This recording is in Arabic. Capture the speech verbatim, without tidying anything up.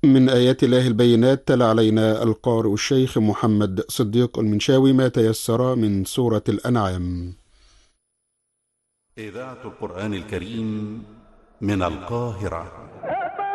من آيات الله البينات تلا علينا القارئ الشيخ محمد صديق المنشاوي ما تيسر من سورة الأنعام. إذاعة القرآن الكريم من القاهرة.